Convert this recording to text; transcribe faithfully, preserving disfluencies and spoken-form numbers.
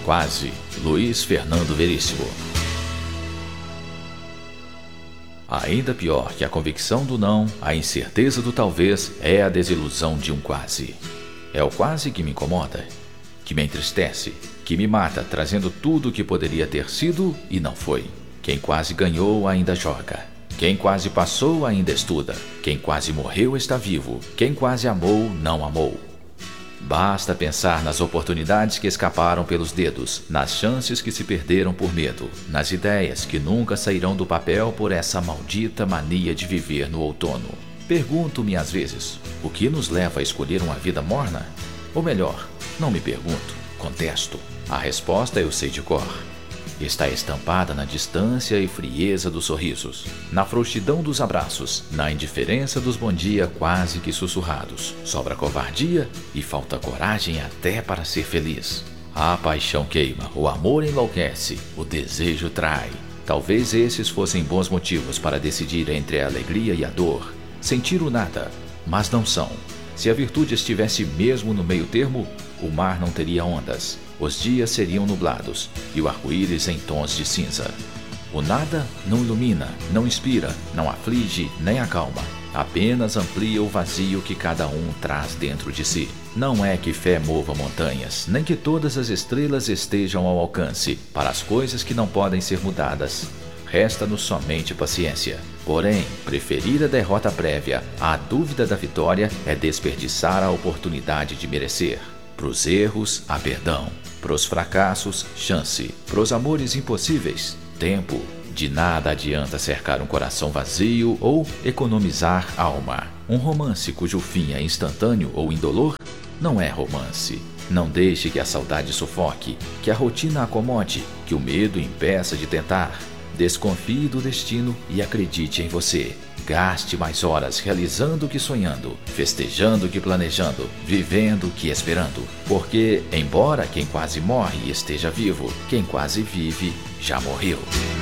Quase, Luiz Fernando Veríssimo. Ainda pior que a convicção do não, a incerteza do talvez, é a desilusão de um quase. É o quase que me incomoda, que me entristece, que me mata, trazendo tudo o que poderia ter sido e não foi. Quem quase ganhou ainda joga. Quem quase passou ainda estuda. Quem quase morreu está vivo. Quem quase amou não amou. Basta pensar nas oportunidades que escaparam pelos dedos, nas chances que se perderam por medo, nas ideias que nunca sairão do papel por essa maldita mania de viver no outono. Pergunto-me às vezes, o que nos leva a escolher uma vida morna? Ou melhor, não me pergunto, contesto. A resposta eu sei de cor. Está estampada na distância e frieza dos sorrisos, na frouxidão dos abraços, na indiferença dos bom dia quase que sussurrados. Sobra covardia e falta coragem até para ser feliz. A paixão queima, o amor enlouquece, o desejo trai. Talvez esses fossem bons motivos para decidir entre a alegria e a dor. Sentir o nada, mas não são. Se a virtude estivesse mesmo no meio termo, o mar não teria ondas. Os dias seriam nublados e o arco-íris em tons de cinza. O nada não ilumina, não inspira, não aflige nem acalma. Apenas amplia o vazio que cada um traz dentro de si. Não é que fé mova montanhas, nem que todas as estrelas estejam ao alcance para as coisas que não podem ser mudadas. Resta-nos somente paciência. Porém, preferir a derrota prévia à dúvida da vitória é desperdiçar a oportunidade de merecer. Pros erros, há perdão. Pros fracassos, chance. Pros amores impossíveis, tempo. De nada adianta cercar um coração vazio ou economizar alma. Um romance cujo fim é instantâneo ou indolor não é romance. Não deixe que a saudade sufoque, que a rotina acomode, que o medo impeça de tentar. Desconfie do destino e acredite em você. Gaste mais horas realizando que sonhando, festejando que planejando, vivendo que esperando. Porque, embora quem quase morre esteja vivo, quem quase vive já morreu.